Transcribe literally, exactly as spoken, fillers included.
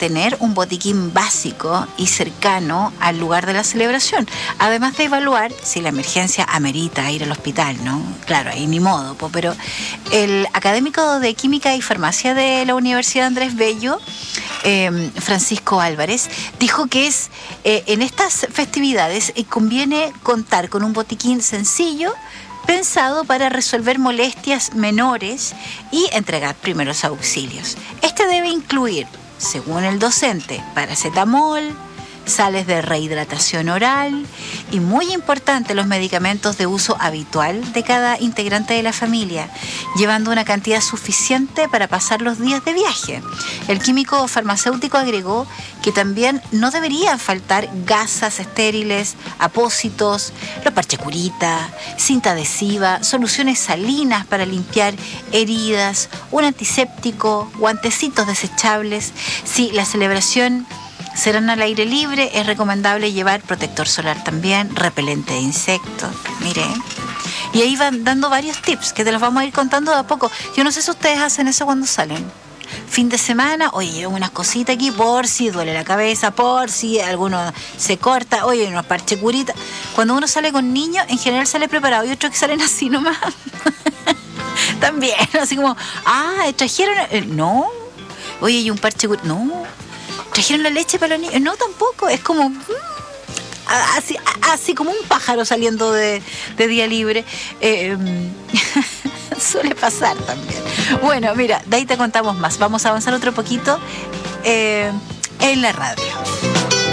tener un botiquín básico y cercano al lugar de la celebración, además de evaluar si la emergencia amerita ir al hospital, ¿no? Claro, ahí ni modo, po, pero el académico de Química y Farmacia de la Universidad Andrés Bello, eh, Francisco Álvarez, dijo que es eh, en estas festividades eh, conviene contar con un botiquín sencillo, pensado para resolver molestias menores y entregar primeros auxilios. Este debe incluir, según el docente, paracetamol, sales de rehidratación oral y, muy importante, los medicamentos de uso habitual de cada integrante de la familia, llevando una cantidad suficiente para pasar los días de viaje. El químico farmacéutico agregó que también no deberían faltar gasas estériles, apósitos, los parches curita, cinta adhesiva, soluciones salinas para limpiar heridas, un antiséptico, guantecitos desechables. Si la celebración serán al aire libre, es recomendable llevar protector solar también, repelente de insectos, mire. Y ahí van dando varios tips que te los vamos a ir contando de a poco. Yo no sé si ustedes hacen eso cuando salen. Fin de semana, oye, llevo unas cositas aquí por si duele la cabeza, por si alguno se corta, oye, unos parches curitas. Cuando uno sale con niños, en general sale preparado, y otros que salen así nomás. También, así como, ah, trajeron, eh, no, oye, y un parche curita, no. ¿Trajeron la leche para los niños? No, tampoco. Es como mm, así, así como un pájaro saliendo de, de día libre. Eh, suele pasar también. Bueno, mira, de ahí te contamos más. Vamos a avanzar otro poquito eh, en la radio.